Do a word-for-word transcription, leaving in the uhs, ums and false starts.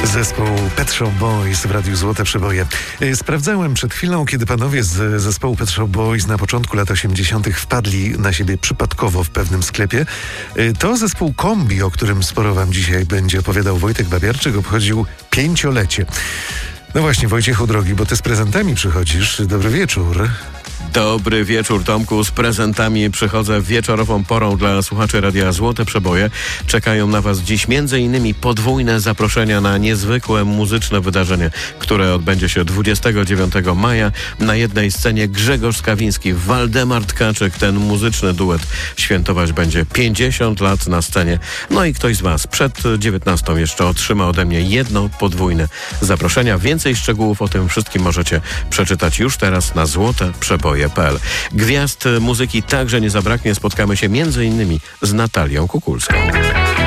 Zespół Pet Shop Boys w Radiu Złote Przeboje. Sprawdzałem przed chwilą, kiedy panowie z zespołu Pet Shop Boys na początku lat osiemdziesiątych wpadli na siebie przypadkowo w pewnym sklepie. To zespół Kombi, o którym sporo wam dzisiaj będzie opowiadał Wojtek Babiarczyk, obchodził pięciolecie. No właśnie, Wojciechu drogi, bo ty z prezentami przychodzisz. Dobry wieczór. Dobry wieczór, Tomku. Z prezentami przychodzę wieczorową porą dla słuchaczy Radia Złote Przeboje. Czekają na was dziś między innymi podwójne zaproszenia na niezwykłe muzyczne wydarzenie, które odbędzie się dwudziestego dziewiątego maja. Na jednej scenie Grzegorz Skawiński, Waldemar Tkaczyk. Ten muzyczny duet świętować będzie pięćdziesiąt lat na scenie. No i ktoś z was przed dziewiętnastą jeszcze otrzyma ode mnie jedno podwójne zaproszenia. Więcej szczegółów o tym wszystkim możecie przeczytać już teraz na złote przeboje kropka p l. Gwiazd muzyki także nie zabraknie. Spotkamy się między innymi z Natalią Kukulską.